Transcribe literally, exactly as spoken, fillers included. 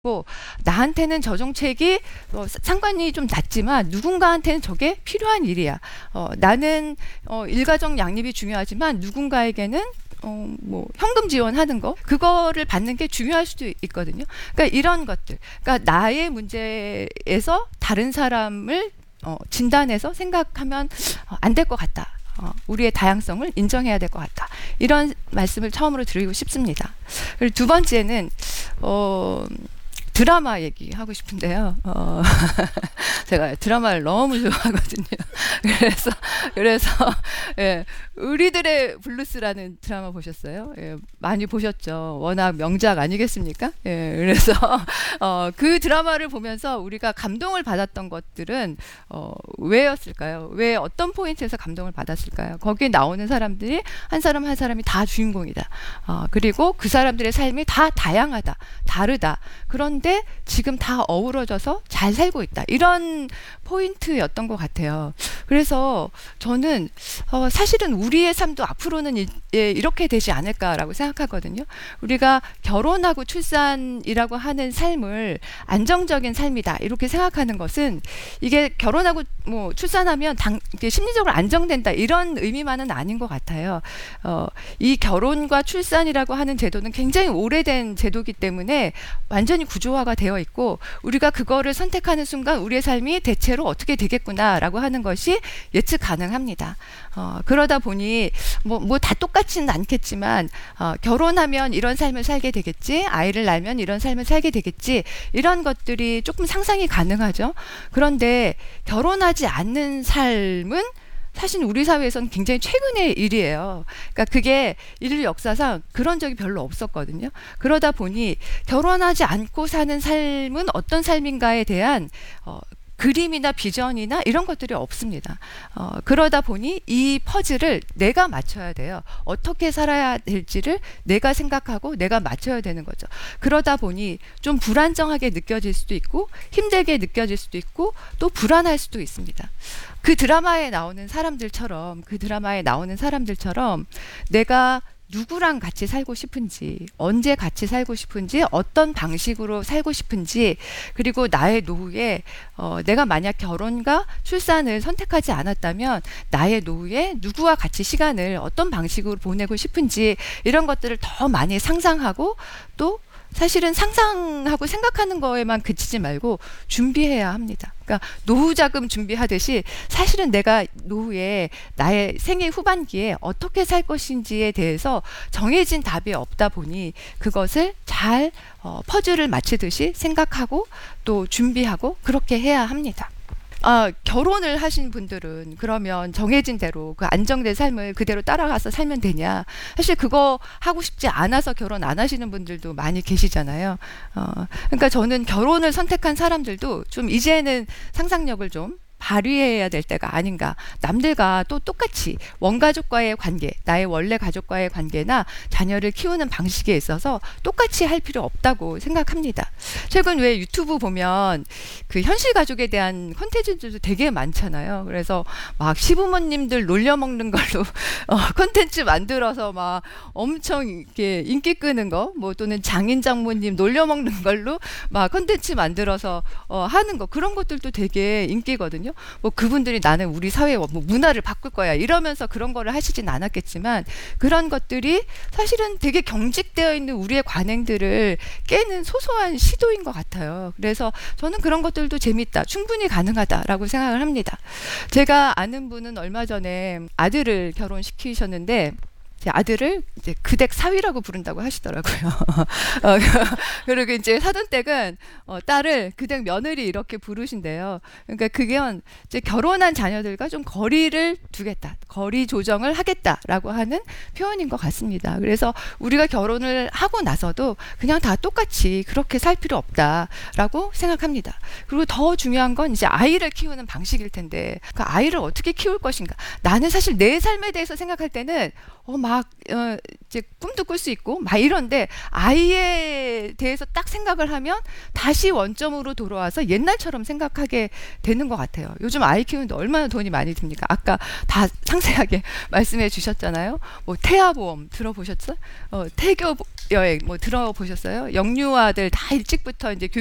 고 나한테는 저 정책이 어, 상관이 좀 낮지만 누군가한테는 저게 필요한 일이야. 어, 나는 어, 일가정 양립이 중요하지만 누군가에게는 어, 뭐 현금 지원하는 거 그거를 받는 게 중요할 수도 있거든요. 그러니까 이런 것들, 그러니까 나의 문제에서 다른 사람을 어, 진단해서 생각하면 어, 안 될 것 같다. 어, 우리의 다양성을 인정해야 될 것 같다. 이런 말씀을 처음으로 드리고 싶습니다. 그리고 두 번째는 어, 드라마 얘기하고 싶은데요. 어, 제가 드라마를 너무 좋아하거든요. 그래서, 그래서, 예, 우리들의 블루스라는 드라마 보셨어요? 예, 많이 보셨죠. 워낙 명작 아니겠습니까? 예, 그래서, 어, 그 드라마를 보면서 우리가 감동을 받았던 것들은, 어, 왜였을까요? 왜 어떤 포인트에서 감동을 받았을까요? 거기에 나오는 사람들이 한 사람 한 사람이 다 주인공이다. 어, 그리고 그 사람들의 삶이 다 다양하다. 다르다. 그런데 지금 다 어우러져서 잘 살고 있다. 이런 포인트였던 것 같아요. 그래서 저는 어, 사실은 우리의 삶도 앞으로는 이, 예, 이렇게 되지 않을까라고 생각하거든요. 우리가 결혼하고 출산이라고 하는 삶을 안정적인 삶이다. 이렇게 생각하는 것은 이게 결혼하고 뭐 출산하면 당, 이게 심리적으로 안정된다. 이런 의미만은 아닌 것 같아요. 어, 이 결혼과 출산이라고 하는 제도는 굉장히 오래된 제도이기 때문에 완전히 구조화가 되어 있고 우리가 그거를 선택하는 순간 우리의 삶이 대체로 어떻게 되겠구나라고 하는 것이 예측 가능합니다. 어, 그러다 보니 뭐 뭐 다 똑같지는 않겠지만 어, 결혼하면 이런 삶을 살게 되겠지, 아이를 낳으면 이런 삶을 살게 되겠지, 이런 것들이 조금 상상이 가능하죠. 그런데 결혼하지 않는 삶은 사실 우리 사회에서는 굉장히 최근의 일이에요. 그러니까 그게 인류 역사상 그런 적이 별로 없었거든요. 그러다 보니 결혼하지 않고 사는 삶은 어떤 삶인가에 대한 어, 그림이나 비전이나 이런 것들이 없습니다. 어, 그러다 보니 이 퍼즐을 내가 맞춰야 돼요. 어떻게 살아야 될지를 내가 생각하고 내가 맞춰야 되는 거죠. 그러다 보니 좀 불안정하게 느껴질 수도 있고 힘들게 느껴질 수도 있고 또 불안할 수도 있습니다. 그 드라마에 나오는 사람들처럼 그 드라마에 나오는 사람들처럼 내가 누구랑 같이 살고 싶은지, 언제 같이 살고 싶은지, 어떤 방식으로 살고 싶은지, 그리고 나의 노후에 어, 내가 만약 결혼과 출산을 선택하지 않았다면 나의 노후에 누구와 같이 시간을 어떤 방식으로 보내고 싶은지 이런 것들을 더 많이 상상하고 또 사실은 상상하고 생각하는 거에만 그치지 말고 준비해야 합니다. 그러니까 노후 자금 준비하듯이 사실은 내가 노후에 나의 생애 후반기에 어떻게 살 것인지에 대해서 정해진 답이 없다 보니 그것을 잘 어, 퍼즐을 맞추듯이 생각하고 또 준비하고 그렇게 해야 합니다. 아, 결혼을 하신 분들은 그러면 정해진 대로 그 안정된 삶을 그대로 따라가서 살면 되냐? 사실 그거 하고 싶지 않아서 결혼 안 하시는 분들도 많이 계시잖아요. 어, 그러니까 저는 결혼을 선택한 사람들도 좀 이제는 상상력을 좀 발휘해야 될 때가 아닌가. 남들과 또 똑같이 원가족과의 관계, 나의 원래 가족과의 관계나 자녀를 키우는 방식에 있어서 똑같이 할 필요 없다고 생각합니다. 최근 왜 유튜브 보면 그 현실 가족에 대한 콘텐츠들도 되게 많잖아요. 그래서 막 시부모님들 놀려먹는 걸로 어, 콘텐츠 만들어서 막 엄청 이렇게 인기 끄는 거, 뭐 또는 장인 장모님 놀려먹는 걸로 막 콘텐츠 만들어서 어, 하는 거, 그런 것들도 되게 인기거든요. 뭐 그분들이 나는 우리 사회의 뭐 문화를 바꿀 거야 이러면서 그런 거를 하시진 않았겠지만 그런 것들이 사실은 되게 경직되어 있는 우리의 관행들을 깨는 소소한 시도인 것 같아요. 그래서 저는 그런 것들도 재밌다, 충분히 가능하다라고 생각을 합니다. 제가 아는 분은 얼마 전에 아들을 결혼시키셨는데 제 아들을 이제 그댁 사위라고 부른다고 하시더라고요. 어, 그리고 이제 사돈댁은 어, 딸을 그댁 며느리 이렇게 부르신대요. 그러니까 그게 이제 결혼한 자녀들과 좀 거리를 두겠다, 거리 조정을 하겠다라고 하는 표현인 것 같습니다. 그래서 우리가 결혼을 하고 나서도 그냥 다 똑같이 그렇게 살 필요 없다라고 생각합니다. 그리고 더 중요한 건 이제 아이를 키우는 방식일 텐데 그 아이를 어떻게 키울 것인가. 나는 사실 내 삶에 대해서 생각할 때는 어, 막 막 어, 이제 꿈도 꿀 수 있고 막 이런데 아이에 대해서 딱 생각을 하면 다시 원점으로 돌아와서 옛날처럼 생각하게 되는 것 같아요. 요즘 아이 키우는데 얼마나 돈이 많이 듭니까? 아까 다 상세하게 말씀해 주셨잖아요. 뭐 태아보험 들어보셨어요? 어, 태교 여행 뭐 들어보셨어요? 영유아들 다 일찍부터 이제